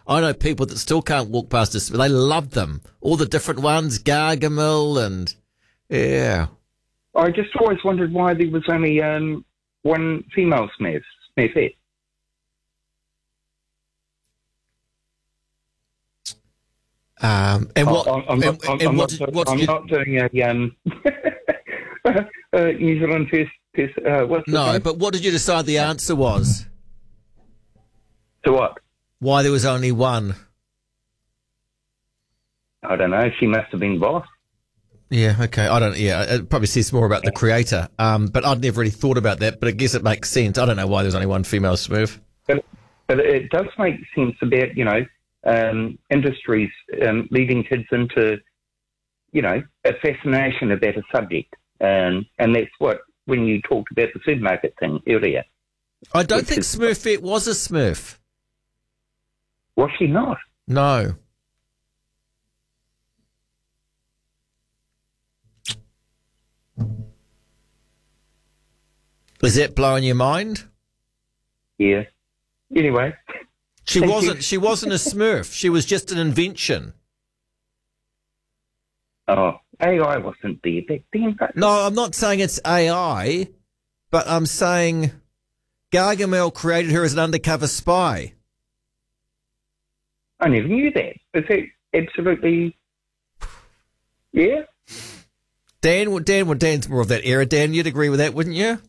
I know people that still can't walk past a Smurf. They love them. All the different ones, Gargamel and, yeah. I just always wondered why there was only one female Smurfette. And what? I'm not doing a New Zealand first. What's the No, name? but what did you decide the answer was? To what? Why there was only one? I don't know. She must have been boss. Yeah, okay. I don't. Yeah, it probably says more about the creator. But I'd never really thought about that. But I guess it makes sense. I don't know why there's only one female Smurf. But it does make sense about industries leading kids into a fascination about a subject, and that's what when you talked about the supermarket thing earlier. I don't think Smurfette was a Smurf. Was she not? No. Is that blowing your mind? Yeah. Anyway. She wasn't a Smurf. She was just an invention. Oh, AI wasn't there back then. But No, I'm not saying it's AI, but I'm saying Gargamel created her as an undercover spy. I never knew that. Is that absolutely... Yeah? Dan's more of that era. Dan, you'd agree with that, wouldn't you?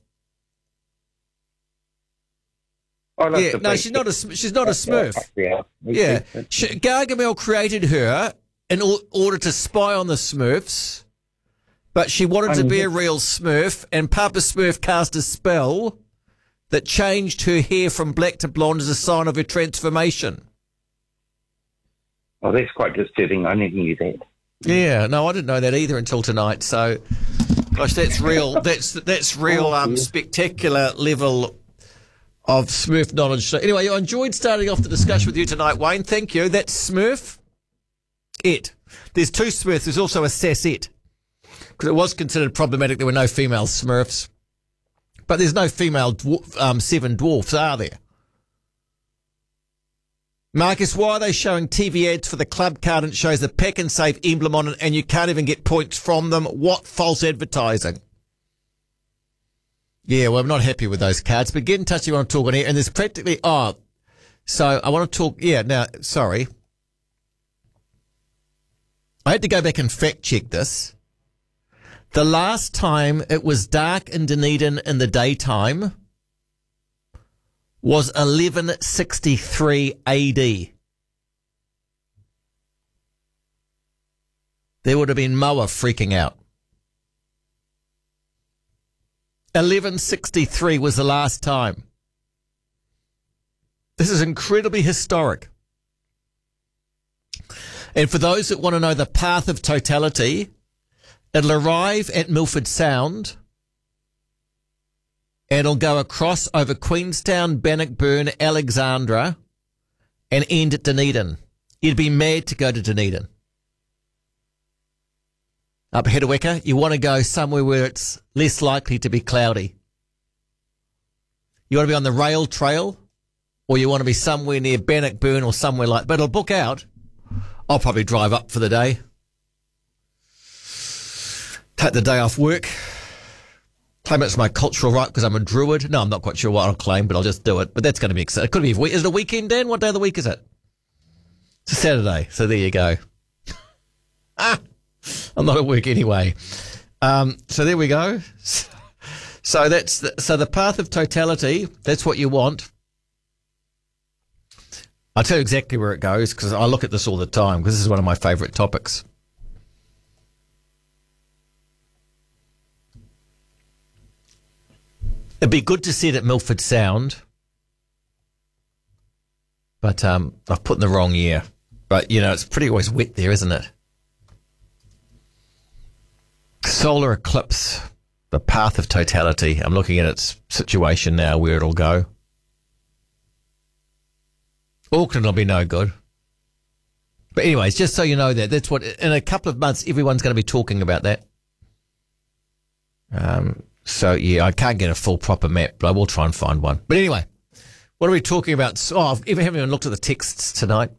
Yeah, no, she's not a Smurf. Yeah. Gargamel created her in order to spy on the Smurfs, but she wanted to be a real Smurf, and Papa Smurf cast a spell that changed her hair from black to blonde as a sign of her transformation. Oh, that's quite disturbing. I never knew that. Yeah, no, I didn't know that either until tonight. So, gosh, that's real. That's real spectacular level of Smurf knowledge. So anyway, I enjoyed starting off the discussion with you tonight, Wayne. Thank you. That's Smurf. It. There's two Smurfs. There's also a Sassette. Because it was considered problematic there were no female Smurfs. But there's no female seven dwarfs, are there? Marcus, why are they showing TV ads for the club card and it shows the Pack and Save emblem on it and you can't even get points from them? What false advertising? Yeah, well, I'm not happy with those cards, but get in touch if you want to talk on here. And there's practically, so I want to talk, now, sorry. I had to go back and fact check this. The last time it was dark in Dunedin in the daytime was 1163 AD. There would have been Moa freaking out. 1163 was the last time. This is incredibly historic. And for those that want to know the path of totality, it'll arrive at Milford Sound and it'll go across over Queenstown, Bannockburn, Alexandra and end at Dunedin. You'd be mad to go to Dunedin. Up Hedaweka, you want to go somewhere where it's less likely to be cloudy. You want to be on the rail trail or you want to be somewhere near Bannockburn or somewhere like that. But it'll book out. I'll probably drive up for the day. Take the day off work. Claim it's my cultural right because I'm a druid. No, I'm not quite sure what I'll claim, but I'll just do it. But that's going to be exciting. It could be. Is it a weekend, Dan? What day of the week is it? It's a Saturday. So there you go. I'm not at work anyway. So there we go. So that's the path of totality. That's what you want. I'll tell you exactly where it goes because I look at this all the time because this is one of my favourite topics. It'd be good to see it at Milford Sound, but I've put in the wrong year. But, it's pretty always wet there, isn't it? Solar eclipse, the path of totality. I'm looking at its situation now, where it'll go. Auckland will be no good. But anyways, just so you know that's what, in a couple of months, everyone's going to be talking about that. So, yeah, I can't get a full proper map, but I will try and find one. But anyway, what are we talking about? I haven't even looked at the texts tonight.